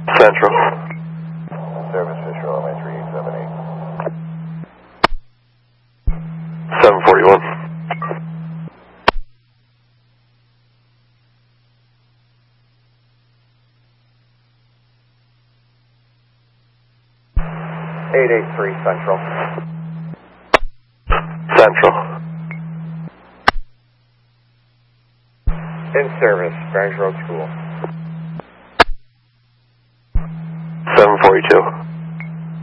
Central. Service Fisher, runway 3878. 741. Central. Central. In service, Branch Road School. 742.